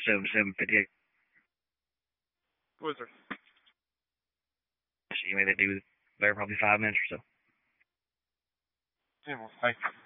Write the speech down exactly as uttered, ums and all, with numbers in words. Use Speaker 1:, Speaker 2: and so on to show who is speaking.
Speaker 1: seven seven fifty-eight.
Speaker 2: What is there?
Speaker 1: You made that do there probably five minutes or so.
Speaker 2: Yeah, well, thank you.